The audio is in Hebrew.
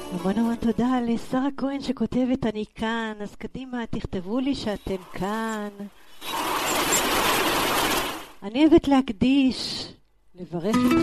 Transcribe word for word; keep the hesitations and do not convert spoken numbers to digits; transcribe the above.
המון המון תודה לשרה כהן שכותבת אני כאן, אז קדימה תכתבו לי שאתם כאן. אני אוהבת להקדיש, לברך את